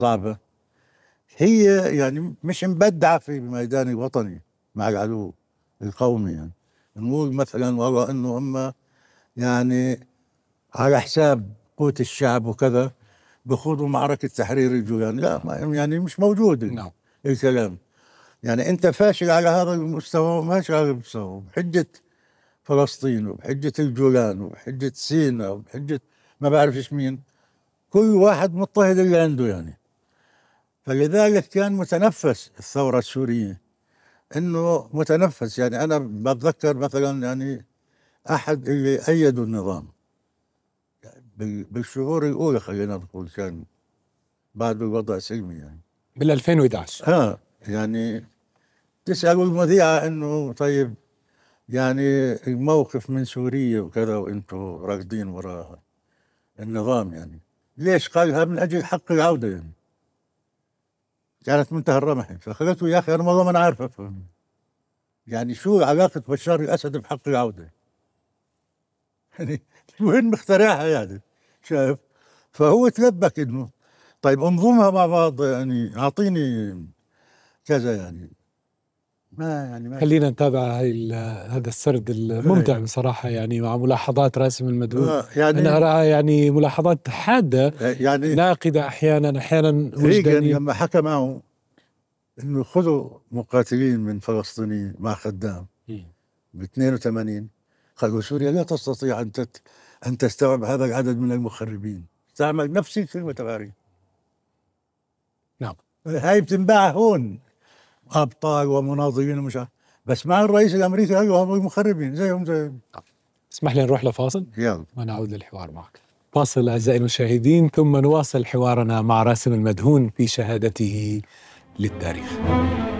صعبة، هي يعني مش مبدعة في الميدان الوطني مع العدو القومي. يعني نقول مثلا والله انه هم يعني على حساب قوت الشعب وكذا بخوضوا معركة تحرير الجولان، لا يعني مش موجود نعم. الكلام. يعني انت فاشل على هذا المستوى وماشي على المستوى بحجة فلسطين وبحجة الجولان وبحجة سيناء وبحجة ما بعرف ايش مين، كل واحد مضطهد اللي عنده يعني. فلذلك كان متنفس الثورة السورية، انه متنفس. يعني انا بتذكر مثلا يعني احد اللي ايدوا النظام بالشهور الاولى، خلينا نقول كان بعد الوضع سلمي يعني بال 2011. يعني تسألوا المذيعة انه طيب يعني الموقف من سوريا وكذا وانتم راكضين وراء النظام، يعني ليش؟ قالها من اجل حق العودة. يعني كانت منتهى الرمح. فقلت له يا اخي انا والله ما انا عارف افهم يعني شو علاقة بشار الاسد بحق العودة. يعني وين مخترعها يعني؟ شايف؟ فهو تلبك انه طيب انظمها مع بعض، يعني اعطيني كذا يعني ما يعني ما خلينا نتابع هذا السرد الممتع بصراحة، يعني مع ملاحظات راسم المدهون. أنا يعني أرى يعني ملاحظات حادة يعني ناقدة، أحيانا ريغن وجدانية. لما حكى معه انه خذوا مقاتلين من فلسطينيين مع خدام ب 82، قالوا سوريا لا تستطيع ان تستوعب هذا العدد من المخربين. استعمل نفس الكلمة تبعي. نعم. هاي بتنباع هون ابطال ومناضلين ومش عارف. بس مع الرئيس الامريكي قالوا هم المخربين زيهم. اسمح لي نروح لفاصل يلا ونعود للحوار معك. فاصل أعزائي المشاهدين، ثم نواصل حوارنا مع راسم المدهون في شهادته للتاريخ.